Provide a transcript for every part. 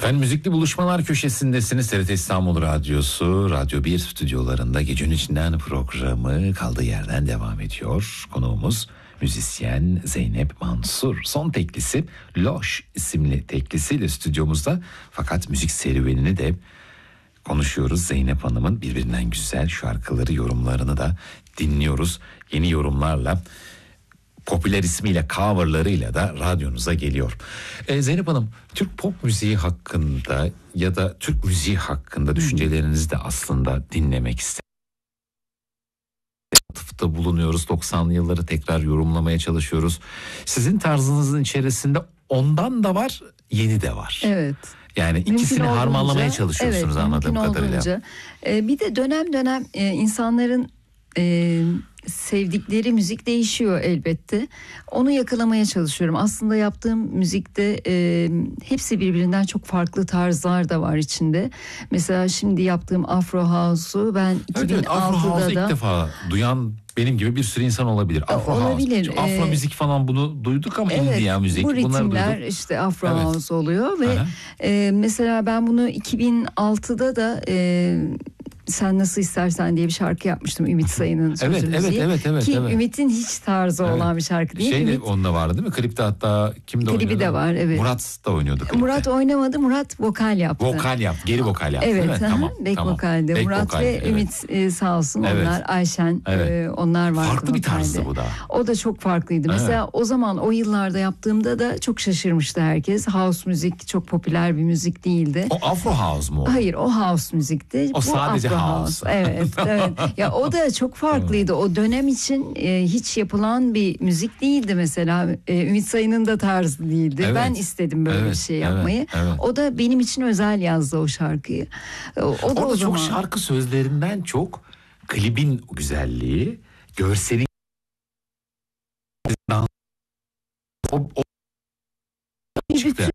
Efendim, Müzikli Buluşmalar köşesindesiniz. TRT İstanbul Radyosu, Radyo 1 stüdyolarında Gecenin İçinden programı kaldığı yerden devam ediyor. Konuğumuz müzisyen Zeynep Mansur. Son teklisi Loş isimli teklisiyle stüdyomuzda. Fakat müzik serüvenini de konuşuyoruz. Zeynep Hanım'ın birbirinden güzel şarkıları, yorumlarını da dinliyoruz. Yeni yorumlarla, popüler ismiyle, coverlarıyla da radyonuza geliyor. Zeynep Hanım, Türk pop müziği hakkında ya da Türk müziği hakkında düşüncelerinizi de aslında dinlemek istedim. Atıfta bulunuyoruz. 90'lı yılları tekrar yorumlamaya çalışıyoruz. Sizin tarzınızın içerisinde ondan da var, yeni de var. Evet. Yani ikisini harmanlamaya çalışıyorsunuz, evet, anladığım kadarıyla. Bir de dönem dönem insanların sevdikleri müzik değişiyor elbette. Onu yakalamaya çalışıyorum. Aslında yaptığım müzikte hepsi birbirinden çok farklı tarzlar da var içinde. Mesela şimdi yaptığım Afro House'u ben 2006'da evet, Afro House'u ilk defa duyan benim gibi bir sürü insan olabilir. Afro olabilir. House, Afro müzik falan bunu duyduk ama evet, India müzik. Bu ritimler işte Afro evet. House oluyor ve mesela ben bunu 2006'da da Sen Nasıl İstersen diye bir şarkı yapmıştım, Ümit Sayın'ın sözü müziği. Evet. Ki Ümit'in hiç tarzı olan bir şarkı değil. Şey de onda vardı değil mi? Klipte hatta kimde oynuyordu? Klibi de var, evet. Murat da oynuyordu klipte. Murat oynamadı, Murat vokal yaptı. Vokal yaptı, geri vokal yaptı evet, değil mi? Tamam. Back vokalde. Back Murat vokalde, ve Ümit sağ olsun, onlar, Ayşen, onlar vardı. Farklı bir tarzdı bu da. O da çok farklıydı. Evet. Mesela o zaman, o yıllarda yaptığımda da çok şaşırmıştı herkes. House müzik çok popüler bir müzik değildi. O Afro House mu? Hayır, o House müzikti. O sadece House. Evet. Ya o da çok farklıydı. O dönem için hiç yapılan bir müzik değildi mesela. Ümit Sayın'ın da tarzı değildi. Evet. Ben istedim böyle bir şey yapmayı. Evet. O da benim için özel yazdı o şarkıyı. O da çok zaman... şarkı sözlerinden çok klibin güzelliği, görselin çıktı.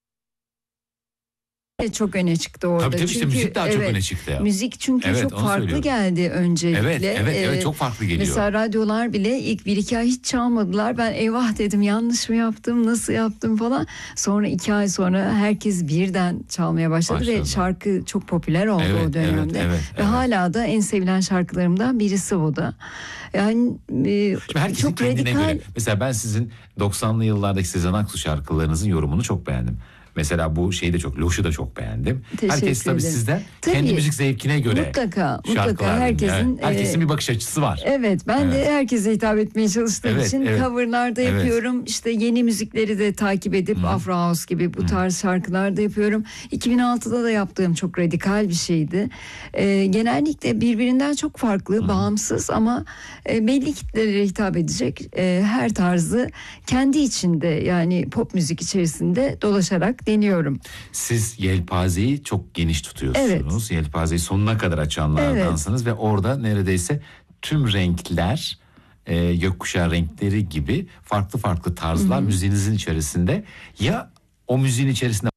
Çok öne çıktı orada. Tabii işte müzik daha çok öne çıktı ya. Müzik çünkü çok farklı geldi öncelikle. Evet, çok farklı geliyor. Mesela radyolar bile ilk 1-2 ay hiç çalmadılar. Ben eyvah dedim, yanlış mı yaptım, nasıl yaptım falan. Sonra 2 ay sonra herkes birden çalmaya başladı ve şarkı çok popüler oldu o dönemde. Ve hala da en sevilen şarkılarımdan birisi o da. Yani herkesin çok kendine radikal... göre. Mesela ben sizin 90'lı yıllardaki Sezen Aksu şarkılarınızın yorumunu çok beğendim. Mesela bu şeyi de çok, Loş'u da çok beğendim. Herkes tabii sizden kendi müzik zevkine göre. Mutlaka herkesin bir bakış açısı var. Evet, ben de herkese hitap etmeye çalıştığım için coverlarda yapıyorum. İşte yeni müzikleri de takip edip Afro House gibi bu tarz şarkılar da yapıyorum. 2006'da da yaptığım çok radikal bir şeydi. Genellikle birbirinden çok farklı, bağımsız ama belli kitlelere hitap edecek her tarzı kendi içinde, yani pop müzik içerisinde dolaşarak deniyorum. Siz yelpazeyi çok geniş tutuyorsunuz. Evet. Yelpazeyi sonuna kadar açanlardansınız ve orada neredeyse tüm renkler, gökkuşağı renkleri gibi farklı farklı tarzlar müziğinizin içerisinde. Ya o müziğin içerisinde